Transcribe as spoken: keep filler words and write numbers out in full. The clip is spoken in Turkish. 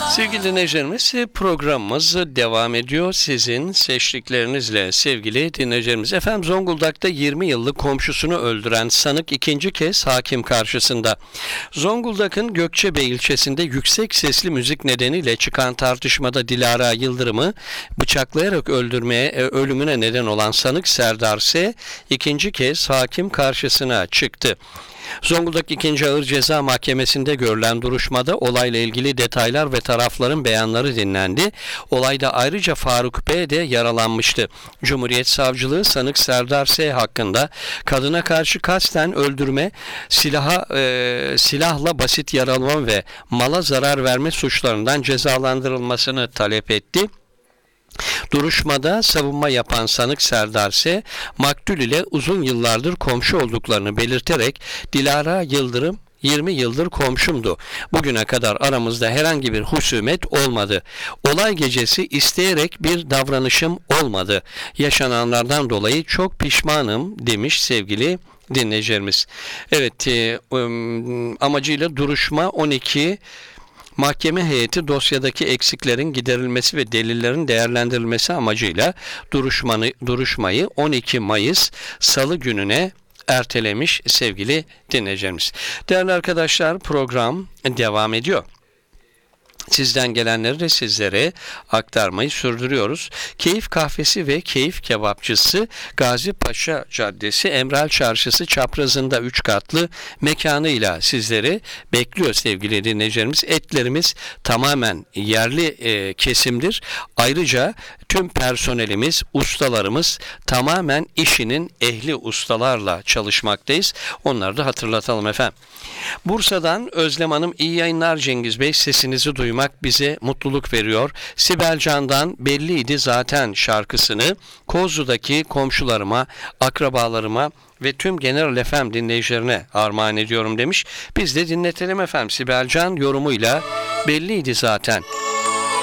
Sevgili dinleyicilerimiz, programımız devam ediyor. Sizin seçtiklerinizle sevgili dinleyicilerimiz. Efendim, Zonguldak'ta yirmi yıllık komşusunu öldüren sanık ikinci kez hakim karşısında. Zonguldak'ın Gökçebey ilçesinde yüksek sesli müzik nedeniyle çıkan tartışmada Dilara Yıldırım'ı bıçaklayarak öldürmeye, ölümüne neden olan sanık Serdar S. ikinci kez hakim karşısına çıktı. Zonguldak ikinci Ağır Ceza Mahkemesi'nde görülen duruşmada olayla ilgili detaylar ve tarafların beyanları dinlendi. Olayda ayrıca Faruk B. de yaralanmıştı. Cumhuriyet Savcılığı sanık Serdar S. hakkında kadına karşı kasten öldürme, silaha, e, silahla basit yaralama ve mala zarar verme suçlarından cezalandırılmasını talep etti. Duruşmada savunma yapan sanık Serdar S. maktul ile uzun yıllardır komşu olduklarını belirterek Dilara Yıldırım yirmi yıldır komşumdu. Bugüne kadar aramızda herhangi bir husumet olmadı. Olay gecesi isteyerek bir davranışım olmadı. Yaşananlardan dolayı çok pişmanım demiş sevgili dinleyicilerimiz. Evet, e, amacıyla duruşma on iki Mahkeme heyeti dosyadaki eksiklerin giderilmesi ve delillerin değerlendirilmesi amacıyla duruşmanı, duruşmayı on iki Mayıs Salı gününe ertelemiş sevgili dinleyicilerimiz. Değerli arkadaşlar, program devam ediyor. Sizden gelenleri de sizlere aktarmayı sürdürüyoruz. Keyif Kahvesi ve Keyif Kebapçısı Gazi Paşa Caddesi Emral Çarşısı çaprazında üç katlı mekanıyla sizleri bekliyor sevgili dinleyicilerimiz. Etlerimiz tamamen yerli e, kesimdir. Ayrıca tüm personelimiz, ustalarımız tamamen işinin ehli ustalarla çalışmaktayız. Onları da hatırlatalım efendim. Bursa'dan Özlem Hanım, iyi yayınlar Cengiz Bey, sesinizi duymak bize mutluluk veriyor. Sibel Can'dan Belliydi Zaten şarkısını Kozlu'daki komşularıma, akrabalarıma ve tüm General F M dinleyicilerine armağan ediyorum demiş. Biz de dinletelim efendim. Sibel Can yorumuyla Belliydi Zaten.